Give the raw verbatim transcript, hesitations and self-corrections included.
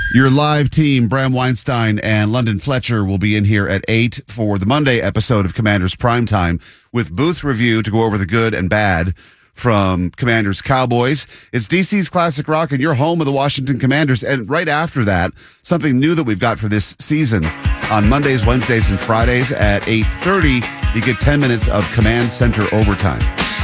Your live team, Bram Weinstein and London Fletcher, will be in here at eight for the Monday episode of Commanders Primetime with Booth Review to go over the good and bad from Commanders Cowboys. It's D C's Classic Rock and you're home of the Washington Commanders. And right after that, something new that we've got for this season. On Mondays, Wednesdays, and Fridays at eight thirty, you get ten minutes of Command Center Overtime.